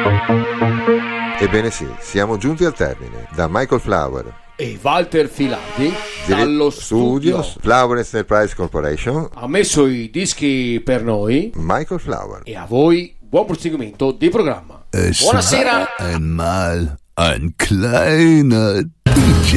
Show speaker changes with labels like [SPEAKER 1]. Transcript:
[SPEAKER 1] Ebbene sì, siamo giunti al termine. Da Michael Flower
[SPEAKER 2] e Walter Filardi dallo studio
[SPEAKER 1] Flower Enterprise Corporation
[SPEAKER 2] ha messo i dischi per noi
[SPEAKER 1] Michael Flower,
[SPEAKER 2] e a voi buon proseguimento di programma. Buonasera.
[SPEAKER 3] Einmal ein kleiner DJ.